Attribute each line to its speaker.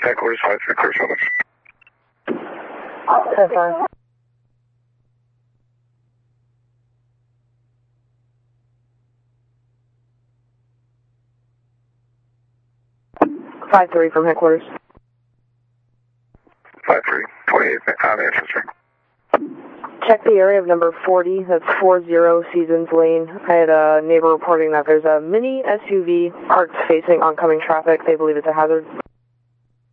Speaker 1: Headquarters 5-3, clear service.
Speaker 2: 10-5. Five three from headquarters.
Speaker 1: 5-3, 28 Manchester.
Speaker 2: Check the area of number 40, that's 40 Seasons Lane. I had a neighbor reporting that there's a mini SUV parked facing oncoming traffic. They believe it's a hazard.